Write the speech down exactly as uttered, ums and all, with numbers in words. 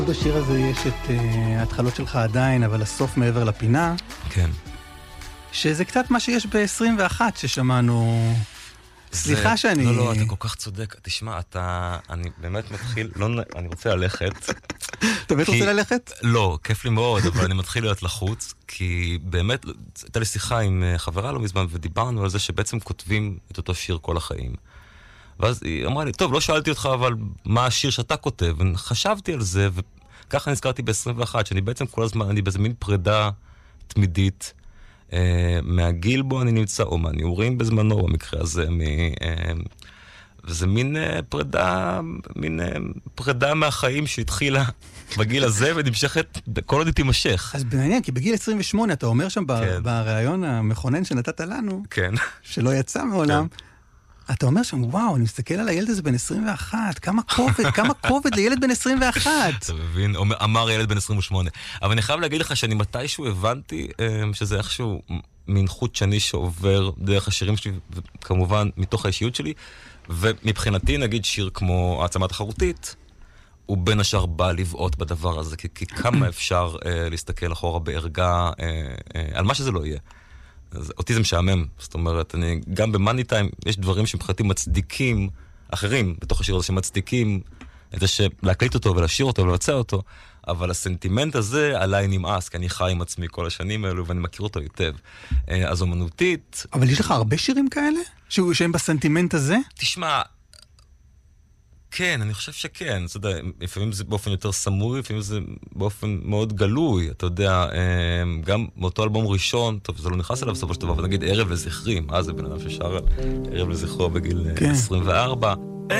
בשיר הזה יש את ההתחלות שלך עדיין, אבל הסוף מעבר לפינה. כן. שזה קצת מה שיש ב-עשרים ואחת ששמענו. סליחה שאני... לא, לא, אתה כל כך צודק. תשמע, אתה... אני באמת מתחיל... לא, אני רוצה ללכת. אתה באמת רוצה ללכת? לא, כיף לי מאוד, אבל אני מתחיל להיות לחוץ, כי באמת, הייתה לי שיחה עם חברה לא מזמן, ודיברנו על זה שבעצם כותבים את אותו שיר כל החיים. ואז היא אמרה לי, טוב, לא שאלתי אותך, אבל מה השיר שאתה כותב? וחשבתי על זה, וככה נזכרתי ב-עשרים ואחת, שאני בעצם כל הזמן, אני באיזה מין פרידה תמידית, אה, מהגיל בו אני נמצא, או מהניעורים בזמנו, במקרה הזה, מ, אה, וזה מין אה, פרידה, מין אה, פרידה מהחיים שהתחילה בגיל הזה, ונמשכת, כל עוד היא תימשך. אז בעניין, כי בגיל עשרים ושמונה, אתה אומר שם כן. בראיון המכונן שנתת לנו, כן. שלא יצא מעולם, כן. אתה אומר שם, וואו, אני מסתכל על הילד הזה בן עשרים ואחת, כמה כובד, כמה כובד לילד בן עשרים ואחת. אתה מבין? אמר ילד בן עשרים ושמונה. אבל אני חייב להגיד לך שאני מתישהו הבנתי שזה איכשהו מין חוט שני שעובר דרך השירים שלי, וכמובן מתוך האישיות שלי, ומבחינתי נגיד שיר כמו העצמה תחרותית, הוא בין השאר בא לבעוט בדבר הזה, כי, כי כמה אפשר אה, להסתכל אחורה בערגה אה, אה, על מה שזה לא יהיה. אז אותי זה משעמם, זאת אומרת, אני, גם במאני טיים יש דברים שמבחינתי מצדיקים, אחרים בתוך השיר הזה שמצדיקים את זה שלהקליט אותו ולשיר אותו ולבצע אותו, אבל הסנטימנט הזה עליי נמאס, כי אני חי עם עצמי כל השנים האלו ואני מכיר אותו היטב. אז אומנותית... אבל יש לך הרבה שירים כאלה? שהם בסנטימנט הזה? תשמע, כן, אני חושב שכן, אתה יודע, לפעמים זה באופן יותר סמוי, לפעמים זה באופן מאוד גלוי, אתה יודע, גם באותו אלבום ראשון, טוב, זה לא נכנס אליו בסופו של דבר, אבל נגיד ערב לזכרים, אה, זה בן אדם ששר על ערב לזכרו בגיל כן. עשרים וארבע,